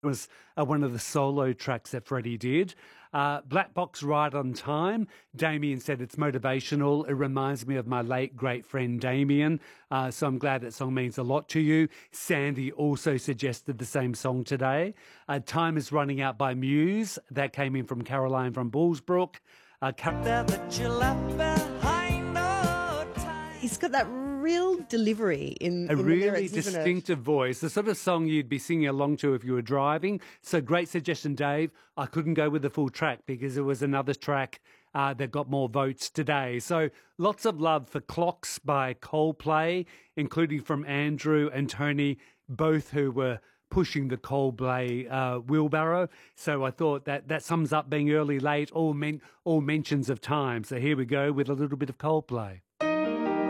was one of the solo tracks that Freddie did. Black Box, Right on Time. Damien said it's motivational. It reminds me of my late great friend Damien. So I'm glad that song means a lot to you. Sandy also suggested the same song today. Time is Running Out by Muse. That came in from Caroline from Bullsbrook. He's got that real delivery in a the really lyrics, isn't it? distinctive voice, the sort of song you'd be singing along to if you were driving. So great suggestion, Dave. I couldn't go with the full track because there was another track that got more votes today. So lots of love for Clocks by Coldplay, including from Andrew and Tony, both who were pushing the Coldplay wheelbarrow. So I thought that sums up being early, late, all mentions of time. So here we go with a little bit of Coldplay.